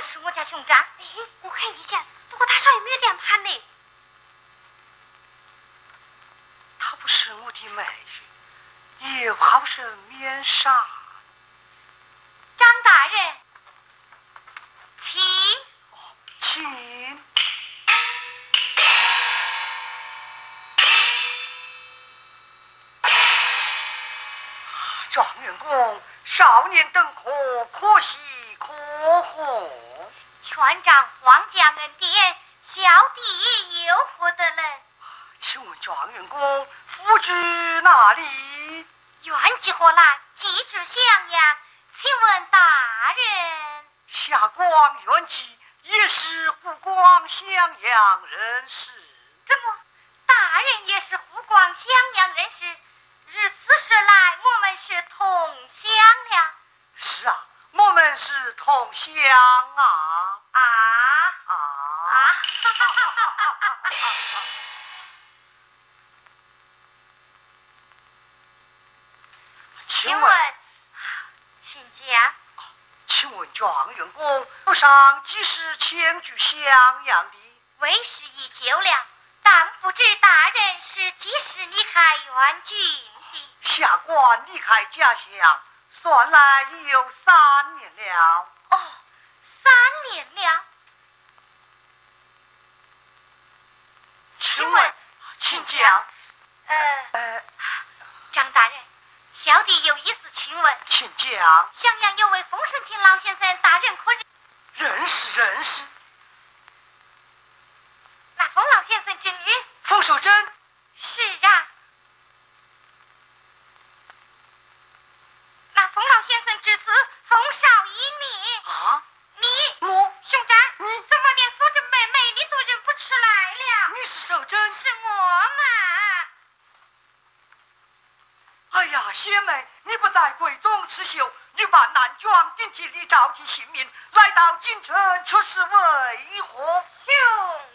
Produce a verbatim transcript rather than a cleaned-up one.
是我家兄长。哎，我看一下，不过他上有没有脸盘呢？ 他不是我的妹婿，也好生面上。 张大人，请。 哦，请。状元公，少年登科，可喜可贺。 全仗皇家恩典，小弟又何得了？ 请问状元公，府居哪里？ 原籍何来？寄至襄阳。请问大人？ 下官原籍也是湖广襄阳人士。 怎么，大人也是湖广襄阳人士？如此说来，我们是同乡了。 是啊，我们是同乡啊啊啊啊！请问，请讲。 请问状元公，府上几时迁居襄阳的？ 为时已久了，但不知大人是几时离开原郡的？ 下官离开家乡，算来已有三年了。 哦，三年了。 请问，请讲。 呃呃， 张大人，小弟有一事请问。 请讲。 襄阳有位风神清老先生，大人可认？ 认识，认识。 那风老先生之女？ 冯守贞。 是啊。那冯老先生之子冯少一你啊？ 你我兄长， 你怎么连锁着妹妹你都认不出来了？ 你是守贞？ 是我嘛？ 哎呀，贤妹，你不待贵宗刺绣，女扮男装，顶替李兆基性命，来到京城，却是为何？ 兄